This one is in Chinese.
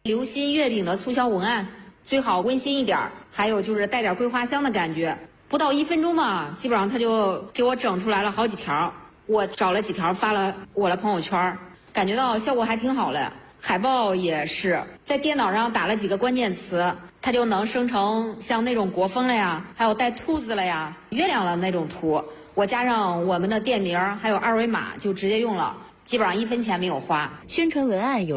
流心月饼的促销文案，最好温馨一点，还有就是带点桂花香的感觉。不到1分钟吧，基本上他就给我整出来了好几条。我找了几条发了我的朋友圈，感觉到效果还挺好的。海报也是在电脑上打了几个关键词，它就能生成像那种国风了呀，还有带兔子了呀、月亮了那种图。我加上我们的店名还有2维码就直接用了，基本上1分钱没有花。 宣传文案有